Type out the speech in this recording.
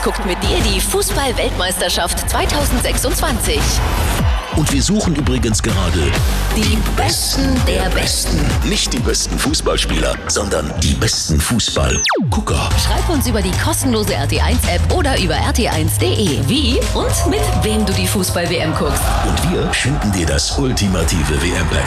guckt mit dir die Fußball-Weltmeisterschaft 2026. Und wir suchen übrigens gerade Die Besten der Besten. nicht die besten Fußballspieler, sondern die besten Fußballgucker. Schreib uns über die kostenlose RT1-App oder über rt1.de, wie und mit wem du die Fußball-WM guckst. Und wir schenken dir das ultimative WM-Pack.